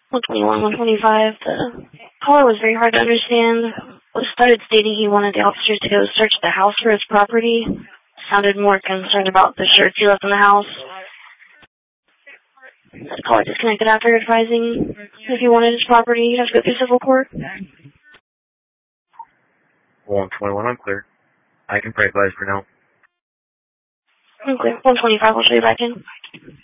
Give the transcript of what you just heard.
121, 125. The caller was very hard to understand. Started stating he wanted the officers to go search the house for his property. Sounded more concerned about the shirts he left in the house. The caller disconnected after advising if he wanted his property, he'd have to go through civil court. 121 unclear. I can pray advise for now. Unclear. 125, I'll show you back in.